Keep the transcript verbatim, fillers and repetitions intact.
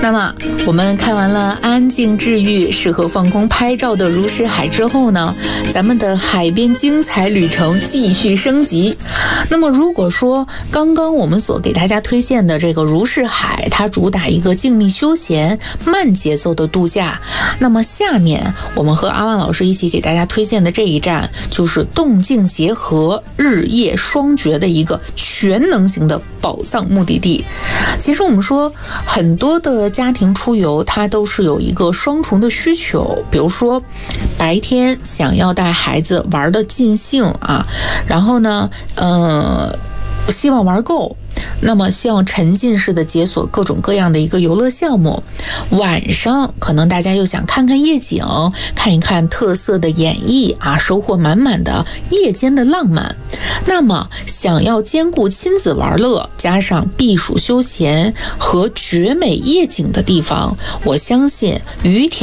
那么我们看完了安静治愈、适合放空拍照的如诗海之后呢，咱们的海边精彩旅程继续升级。那么如果说刚刚我们所给大家推荐的这个如诗海，它主打一个静谧休闲、慢节奏的度假，那么下面我们和阿万老师一起给大家推荐的这一站，就是动静结合、日夜双绝的一个全能型的宝藏目的地。其实我们说很多的家庭出游，它都是有一个双重的需求，比如说白天想要带孩子玩的尽兴啊，然后呢呃希望玩够，那么希望沉浸式的解锁各种各样的一个游乐项目。晚上可能大家又想看看夜景，看一看特色的演绎啊，收获满满的夜间的浪漫。那么想要兼顾亲子玩乐加上避暑休闲和绝美夜景的地方，我相信于田